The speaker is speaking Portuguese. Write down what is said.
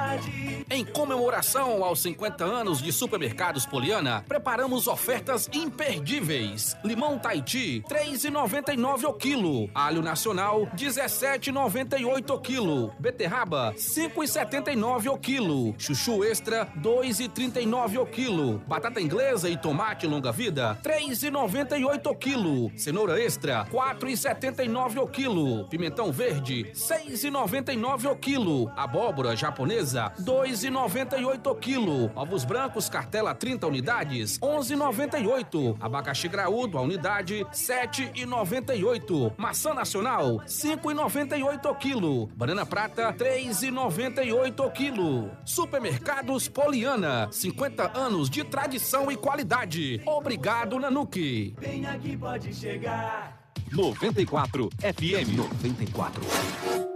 qualidade. Em comemoração aos 50 anos de Supermercados Poliana, preparamos ofertas imperdíveis. Limão Tahiti, R$ 3,99 o quilo. Alho nacional, R$ 17,98 o quilo. Beterraba, R$ 5,79 o quilo. Chuchu extra, R$ 2,39 o quilo. Batata inglesa e tomate longa-vida, R$ 3,98 o quilo. Cenoura extra, R$ 4,79 o quilo. Pimentão verde, R$ 6,99 o quilo. Abóbora japonesa, R$ 2,98 o quilo. Ovos brancos cartela 30 unidades, R$ 11,98. Abacaxi graúdo a unidade, R$ 7,98. Maçã nacional, R$ 5,98 o quilo. Banana prata, R$ 3,98 o quilo. Supermercados Poliana, 50 anos de tradição e qualidade. Obrigado, Nanuque. Vem aqui, pode chegar. 94 FM 94.